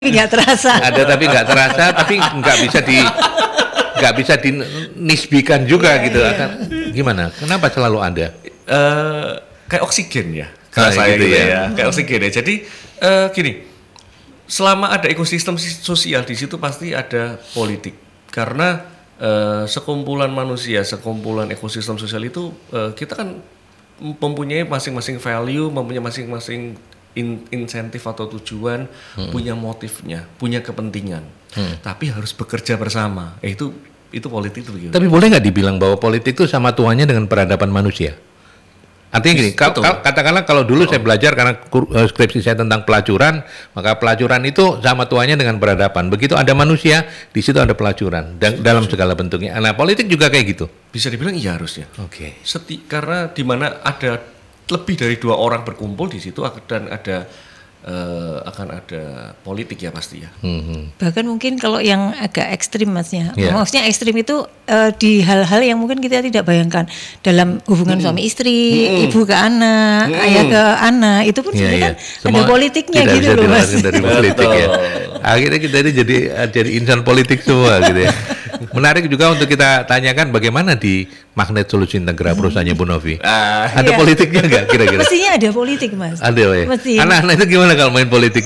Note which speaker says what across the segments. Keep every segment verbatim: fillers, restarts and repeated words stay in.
Speaker 1: nggak terasa.
Speaker 2: Ada tapi nggak terasa, tapi nggak bisa di nggak bisa dinisbikan juga
Speaker 1: yeah,
Speaker 2: gitu.
Speaker 1: yeah.
Speaker 2: Akan gimana? Kenapa selalu ada?
Speaker 3: Uh, kayak oksigen ya, kalau
Speaker 2: nah,
Speaker 3: saya
Speaker 2: gitu
Speaker 3: gitu
Speaker 2: ya.
Speaker 3: ya, kayak oksigen ya. Jadi uh, gini, selama ada ekosistem sosial di situ pasti ada politik, karena uh, sekumpulan manusia, sekumpulan ekosistem sosial itu uh, kita kan mempunyai masing-masing value, mempunyai masing-masing In, insentif atau tujuan, hmm. punya motifnya, punya kepentingan, hmm. tapi harus bekerja bersama. Eh, itu itu politik itu begitu.
Speaker 2: Tapi boleh nggak dibilang bahwa politik itu sama tuannya dengan peradaban manusia? Artinya gini, kal- kal- katakanlah kalau dulu oh. saya belajar karena uh, skripsi saya tentang pelacuran, maka pelacuran itu sama tuannya dengan peradaban. Begitu ada manusia, di situ ada pelacuran dan dalam segala bentuknya. Nah, politik juga kayak gitu.
Speaker 3: Bisa dibilang iya harusnya.
Speaker 2: Oke. Okay.
Speaker 3: Seti- karena di mana ada lebih dari dua orang berkumpul di situ dan ada uh, akan ada politik ya pasti ya.
Speaker 2: Hmm.
Speaker 1: Bahkan mungkin kalau yang agak ekstrim masnya,
Speaker 2: yeah.
Speaker 1: maksudnya ekstrim itu uh, di hal-hal yang mungkin kita tidak bayangkan dalam hubungan hmm. suami istri, hmm. ibu ke anak, hmm. ayah ke anak, itu pun
Speaker 2: yeah,
Speaker 1: sebenarnya
Speaker 2: yeah.
Speaker 1: kan ada politiknya gitu loh mas.
Speaker 2: Dari politik ya. Akhirnya kita ini jadi jadi insan politik semua gitu ya. Menarik juga untuk kita tanyakan bagaimana di Magnet Solusi Integra perusahaannya Bu Novi. Uh, ada iya. politiknya nggak kira-kira?
Speaker 1: Mestinya ada politik mas.
Speaker 2: Ada ya. Mestinya. Anak-anak itu gimana kalau main politik?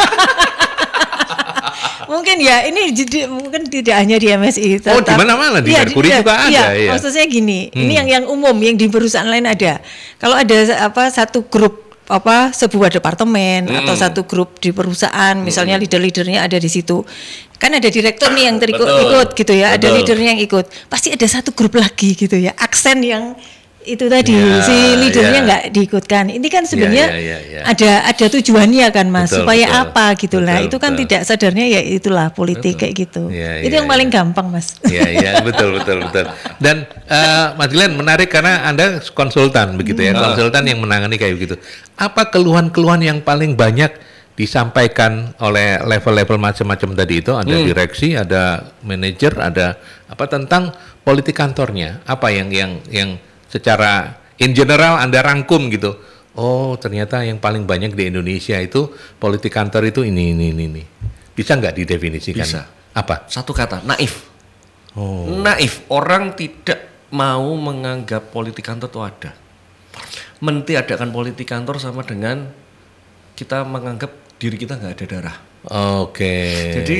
Speaker 1: Mungkin ya ini jadi mungkin tidak hanya di M S I.
Speaker 2: Oh di mana-mana di Merkuri juga ada.
Speaker 1: Iya,
Speaker 2: ya.
Speaker 1: Maksud saya gini, hmm. ini yang yang umum yang di perusahaan lain ada. Kalau ada apa satu grup apa sebuah departemen hmm. atau satu grup di perusahaan, misalnya hmm. leader-leadernya ada di situ. Kan ada direktur nih yang terikut ikut gitu ya, Betul. Ada leadernya yang ikut. Pasti ada satu grup lagi gitu ya, aksen yang itu tadi ya, si leadernya nggak ya. diikutkan. Ini kan sebenarnya ya, ya, ya, ya. ada ada tujuannya kan mas, betul, supaya betul. apa gitulah. Betul, itu kan betul. tidak sadarnya ya itulah politik betul. kayak gitu. Ya, itu ya, yang paling ya. gampang mas.
Speaker 2: Iya iya betul betul betul. Dan uh, Mas Glenn menarik karena Anda konsultan begitu ya, hmm. konsultan yang menangani kayak begitu. Apa keluhan-keluhan yang paling banyak disampaikan oleh level-level macam-macam tadi itu? Ada hmm. direksi, ada manajer, ada apa tentang politik kantornya? Apa yang yang yang secara in general Anda rangkum gitu. Oh, ternyata yang paling banyak di Indonesia itu politik kantor itu ini ini ini. ini. Bisa nggak didefinisikan?
Speaker 3: Bisa.
Speaker 2: Apa?
Speaker 3: Satu kata, naif.
Speaker 2: Oh.
Speaker 3: Naif. Orang tidak mau menganggap politik kantor itu ada. Mentiadakan politik kantor sama dengan kita menganggap diri kita nggak ada darah.
Speaker 2: Oke. Okay.
Speaker 3: Jadi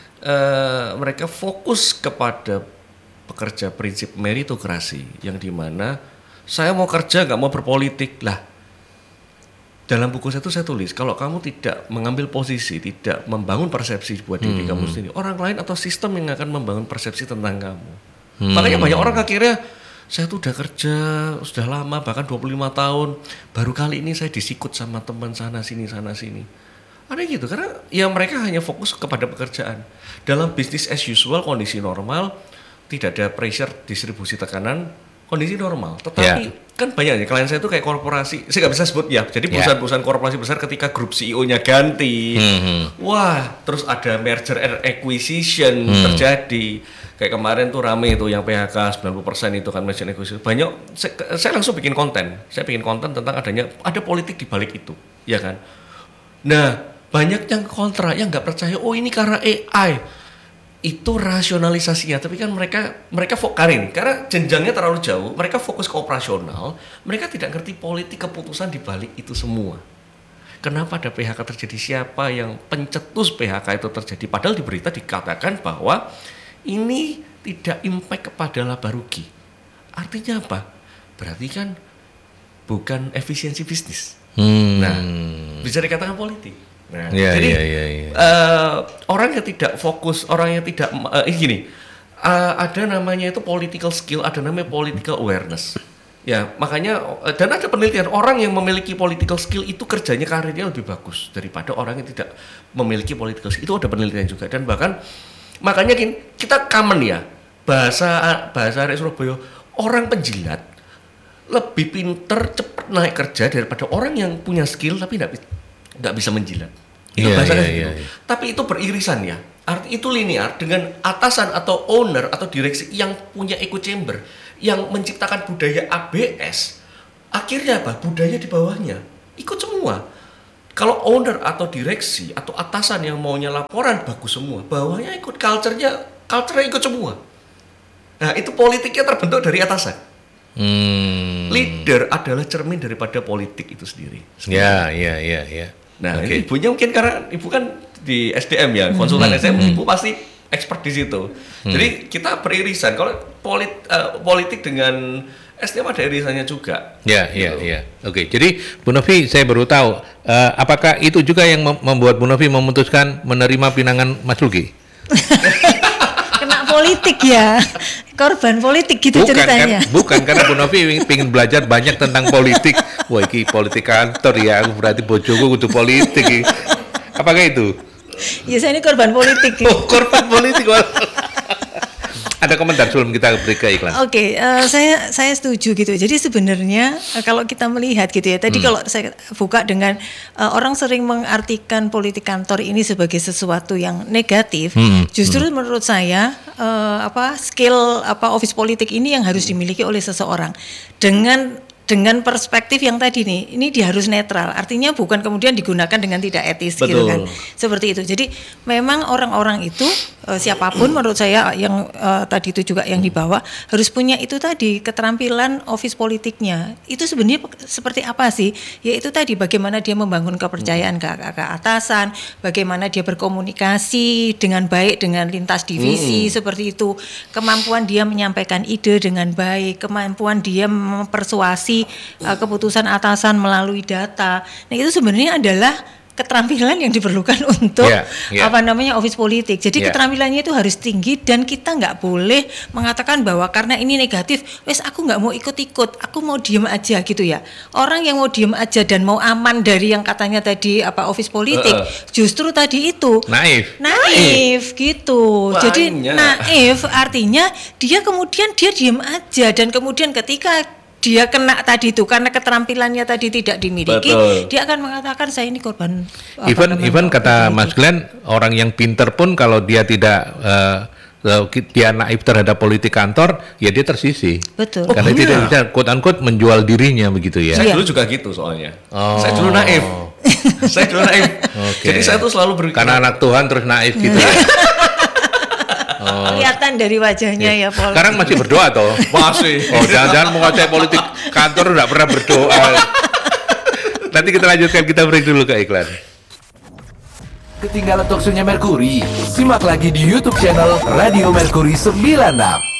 Speaker 3: uh, mereka fokus kepada pekerja prinsip meritokrasi yang dimana saya mau kerja nggak mau berpolitik lah. Dalam buku saya itu saya tulis kalau kamu tidak mengambil posisi, tidak membangun persepsi buat diri hmm. kamu sendiri, orang lain atau sistem yang akan membangun persepsi tentang kamu. Hmm. Makanya banyak orang akhirnya saya tuh udah kerja sudah lama bahkan dua puluh lima tahun baru kali ini saya disikut sama teman sana sini sana sini. Ada gitu karena ya mereka hanya fokus kepada pekerjaan. Dalam bisnis as usual kondisi normal tidak ada pressure distribusi tekanan, kondisi normal. Tetapi yeah. kan banyak ya klien saya itu kayak korporasi, saya nggak bisa sebut ya. Jadi perusahaan-perusahaan korporasi besar ketika grup C E O-nya ganti, mm-hmm. wah, terus ada merger and acquisition mm. terjadi. Kayak kemarin tuh rame itu yang P H K sembilan puluh persen itu kan merger and acquisition. Banyak, saya, saya langsung bikin konten. Saya bikin konten tentang adanya ada politik di balik itu, ya kan. Nah, banyak yang kontra, yang nggak percaya. Oh ini karena A I. Itu rasionalisasinya, tapi kan mereka mereka fokarin karena jenjangnya terlalu jauh, mereka fokus ke operasional, mereka tidak ngerti politik keputusan di balik itu semua. Kenapa ada P H K terjadi, siapa yang pencetus P H K itu terjadi, padahal di berita dikatakan bahwa ini tidak impact kepada laba rugi. Artinya apa? Berarti kan bukan efisiensi bisnis. Hmm. Nah, bisa dikatakan politik. Nah,
Speaker 2: yeah,
Speaker 3: jadi
Speaker 2: yeah, yeah, yeah.
Speaker 3: Uh, orang yang tidak fokus, orang yang tidak uh, gini, uh, ada namanya itu political skill, ada namanya political awareness. Ya, makanya uh, dan ada penelitian orang yang memiliki political skill itu kerjanya karirnya lebih bagus daripada orang yang tidak memiliki political skill. Itu ada penelitian juga dan bahkan makanya gini, kita common ya bahasa bahasa Surabaya, orang penjilat lebih pinter cepat naik kerja daripada orang yang punya skill tapi tidak nggak bisa menjilat. Itu yeah, bahasanya yeah, gitu. Yeah, yeah. Tapi itu beririsan ya. Arti itu linear dengan atasan atau owner atau direksi yang punya echo chamber yang menciptakan budaya A B S. Akhirnya apa? Budaya di bawahnya ikut semua. Kalau owner atau direksi atau atasan yang maunya laporan bagus semua, bawahnya ikut culture-nya, culture-nya ikut semua. Nah, itu politiknya terbentuk dari atasan.
Speaker 2: Hmm.
Speaker 3: Leader adalah cermin daripada politik itu sendiri.
Speaker 2: Ya, ya, ya, ya.
Speaker 3: Nah,
Speaker 2: Oke.
Speaker 3: ini ibunya mungkin karena ibu kan di S D M ya, konsultan
Speaker 2: Hmm.
Speaker 3: S D M,
Speaker 2: Hmm.
Speaker 3: ibu pasti expert di situ. Jadi kita beririsan. Kalau polit, uh, politik dengan S D M ada irisannya juga.
Speaker 2: Ya, ya,
Speaker 3: Gitu.
Speaker 2: ya. Oke, jadi Bu Novi saya baru tahu, eh, apakah itu juga yang mem- membuat Bu Novi memutuskan menerima pinangan Mas Luki?
Speaker 1: Kena politik ya, korban politik gitu
Speaker 2: Bukan
Speaker 1: ceritanya.
Speaker 2: kan, bukan karena Bu Novi ingin belajar banyak tentang politik. Wah, ini politik kantor ya, aku berarti bojoku kudu politik. Iki. Apakah itu?
Speaker 1: Ya saya ini korban politik.
Speaker 2: Oh, korban politik. Wah. Ada komentar sebelum kita break ke iklan?
Speaker 1: Oke, eh, saya saya setuju gitu. Jadi sebenarnya eh, kalau kita melihat gitu ya, tadi kalau saya buka dengan eh, orang sering mengartikan politik kantor ini sebagai sesuatu yang negatif,
Speaker 2: Hmm,
Speaker 1: justru menurut saya eh, apa skill apa office politik ini yang harus dimiliki oleh seseorang dengan dengan perspektif yang tadi nih, ini dia harus netral. Artinya bukan kemudian digunakan dengan tidak etis gitu
Speaker 3: Betul.
Speaker 1: kan. Seperti itu. Jadi memang orang-orang itu eh, siapapun menurut saya yang eh, tadi itu juga yang dibawa harus punya itu tadi keterampilan office politiknya. Itu sebenarnya pe- seperti apa sih? Yaitu tadi bagaimana dia membangun kepercayaan ke, ke atasan, bagaimana dia berkomunikasi dengan baik dengan lintas divisi seperti itu. Kemampuan dia menyampaikan ide dengan baik, kemampuan dia mempersuasi uh, keputusan atasan melalui data. Nah, itu sebenarnya adalah keterampilan yang diperlukan untuk
Speaker 2: Yeah, yeah.
Speaker 1: apa namanya office politik. Jadi
Speaker 2: Yeah.
Speaker 1: keterampilannya itu harus tinggi dan kita nggak boleh mengatakan bahwa karena ini negatif, wes aku nggak mau ikut-ikut, aku mau diem aja gitu ya. Orang yang mau diem aja dan mau aman dari yang katanya tadi apa office politik,
Speaker 3: Uh-uh.
Speaker 1: justru tadi itu
Speaker 2: Naif.
Speaker 1: naif gitu.
Speaker 3: Banyak.
Speaker 1: Jadi naif artinya dia kemudian dia diem aja dan kemudian ketika dia kena tadi itu karena keterampilannya tadi tidak dimiliki,
Speaker 3: Betul.
Speaker 1: dia akan mengatakan saya ini korban. apa
Speaker 2: Even
Speaker 1: namanya,
Speaker 2: even kata
Speaker 1: politik.
Speaker 2: Mas Glenn, orang yang pinter pun kalau dia tidak eh, eh, dia naif terhadap politik kantor, ya dia tersisih.
Speaker 1: Betul.
Speaker 2: Karena
Speaker 3: Oh,
Speaker 2: tidak
Speaker 3: iya.
Speaker 2: bisa quote unquote menjual dirinya begitu ya.
Speaker 3: Saya
Speaker 1: Iya.
Speaker 3: dulu juga gitu soalnya.
Speaker 2: Oh.
Speaker 3: Saya dulu naif. saya dulu naif.
Speaker 2: Oke.
Speaker 3: Jadi saya tuh selalu berpikir.
Speaker 2: Karena anak Tuhan terus naif gitu ya.
Speaker 1: Kelihatan dari wajahnya ya, Paul.
Speaker 2: Sekarang masih berdoa toh?
Speaker 3: Masih.
Speaker 2: Oh, jangan-jangan menguasai politik kantor nggak pernah berdoa. Nanti kita lanjutkan, kita break dulu ke iklan.
Speaker 4: Ketinggalan talkshow-nya Mercury? Simak lagi di YouTube channel Radio Mercury sembilan puluh enam.